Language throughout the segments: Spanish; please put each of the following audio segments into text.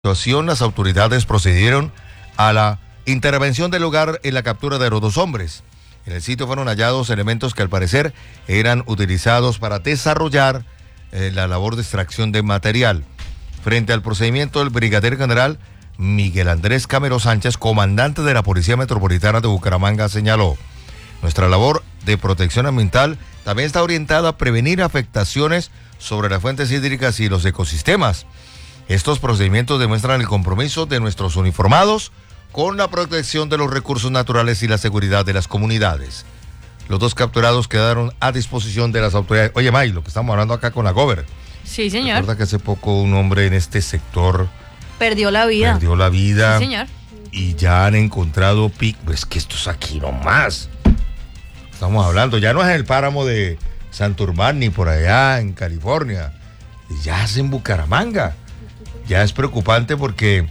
situación, las autoridades procedieron a la intervención del lugar en la captura de los dos hombres. En el sitio fueron hallados elementos que al parecer eran utilizados para desarrollar la labor de extracción de material. Frente al procedimiento, el brigadier general Miguel Andrés Camero Sánchez, comandante de la Policía Metropolitana de Bucaramanga, señaló: nuestra labor de protección ambiental también está orientada a prevenir afectaciones sobre las fuentes hídricas y los ecosistemas. Estos procedimientos demuestran el compromiso de nuestros uniformados con la protección de los recursos naturales y la seguridad de las comunidades. Los dos capturados quedaron a disposición de las autoridades. Oye, May, lo que estamos hablando acá con la Gober. Sí, señor. Recuerda que hace poco un hombre en este sector perdió la vida. Sí, señor. Y ya han encontrado pues que esto es aquí nomás. Estamos hablando, ya no es en el páramo de Santurbán ni por allá en California. Ya es en Bucaramanga. Ya es preocupante porque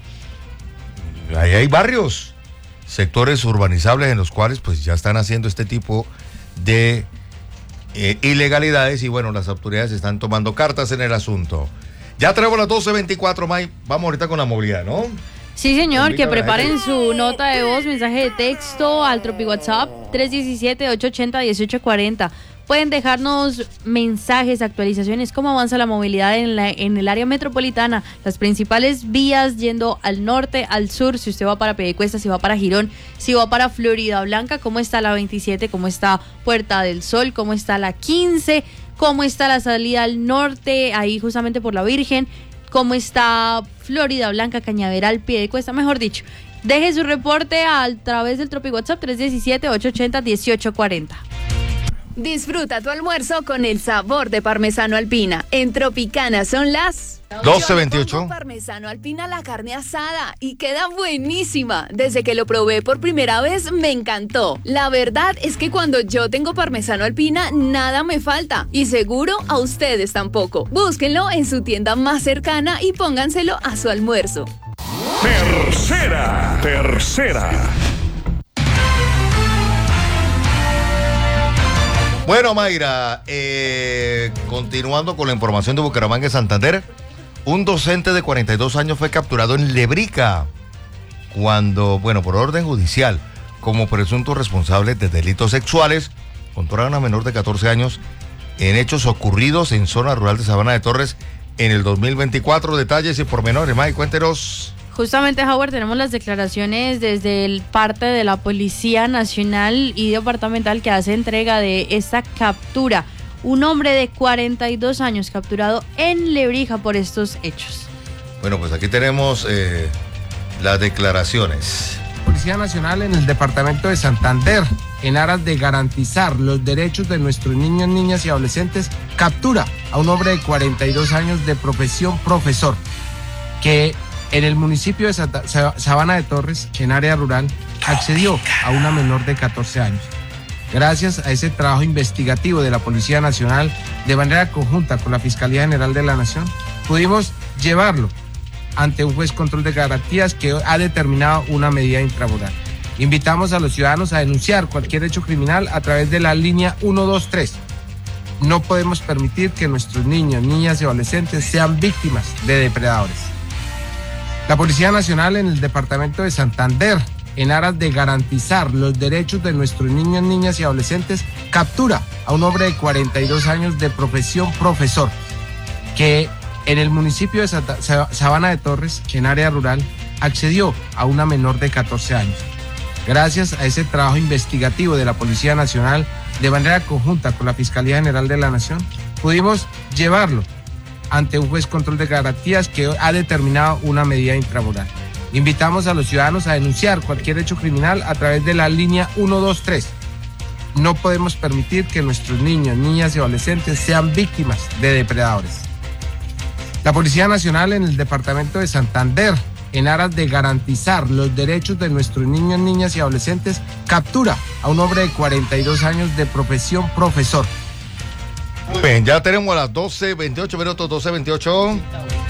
ahí hay barrios, sectores urbanizables en los cuales pues ya están haciendo este tipo de ilegalidades y bueno, las autoridades están tomando cartas en el asunto. Ya tenemos las 12:24, May. Vamos ahorita con la movilidad, ¿no? Sí, señor, que preparen su nota de voz, mensaje de texto al Tropi WhatsApp 317-880-1840. Pueden dejarnos mensajes, actualizaciones, cómo avanza la movilidad en el área metropolitana, las principales vías yendo al norte, al sur, si usted va para Piedecuesta, si va para Girón, si va para Florida Blanca, cómo está la 27, cómo está Puerta del Sol, cómo está la 15, cómo está la salida al norte, ahí justamente por la Virgen, cómo está Florida Blanca, Cañaveral, Piedecuesta, mejor dicho. Deje su reporte a través del Tropi WhatsApp 317-880-1840. Disfruta tu almuerzo con el sabor de Parmesano Alpina. En Tropicana son las 12:28. Parmesano Alpina, la carne asada, y queda buenísima. Desde que lo probé por primera vez me encantó. La verdad es que cuando yo tengo Parmesano Alpina nada me falta, y seguro a ustedes tampoco. Búsquenlo en su tienda más cercana y pónganselo a su almuerzo. Tercera. Bueno, Mayra, continuando con la información de Bucaramanga y Santander, un docente de 42 años fue capturado en Lebrica cuando, por orden judicial, como presunto responsable de delitos sexuales contra una menor de 14 años en hechos ocurridos en zona rural de Sabana de Torres en el 2024. Detalles y pormenores, May, cuéntenos. Justamente, Howard, tenemos las declaraciones desde el parte de la Policía Nacional y Departamental que hace entrega de esta captura. Un hombre de 42 años capturado en Lebrija por estos hechos. Bueno, pues aquí tenemos las declaraciones. Policía Nacional en el departamento de Santander, en aras de garantizar los derechos de nuestros niños, niñas y adolescentes, captura a un hombre de 42 años de profesión profesor, que en el municipio de Sabana de Torres, en área rural, accedió a una menor de 14 años. Gracias a ese trabajo investigativo de la Policía Nacional, de manera conjunta con la Fiscalía General de la Nación, pudimos llevarlo ante un juez control de garantías que ha determinado una medida intramural. Invitamos a los ciudadanos a denunciar cualquier hecho criminal a través de la línea 123. No podemos permitir que nuestros niños, niñas y adolescentes sean víctimas de depredadores. La Policía Nacional en el departamento de Santander, en aras de garantizar los derechos de nuestros niños, niñas y adolescentes, captura a un hombre de 42 años de profesión profesor, que en el municipio de Sabana de Torres, en área rural, accedió a una menor de 14 años. Gracias a ese trabajo investigativo de la Policía Nacional, de manera conjunta con la Fiscalía General de la Nación, pudimos llevarlo ante un juez control de garantías que ha determinado una medida intramural. Invitamos a los ciudadanos a denunciar cualquier hecho criminal a través de la línea 123. No podemos permitir que nuestros niños, niñas y adolescentes sean víctimas de depredadores. La Policía Nacional en el departamento de Santander, en aras de garantizar los derechos de nuestros niños, niñas y adolescentes, captura a un hombre de 42 años de profesión profesor. Bien, ya tenemos a las 12:28 minutos, 12:28.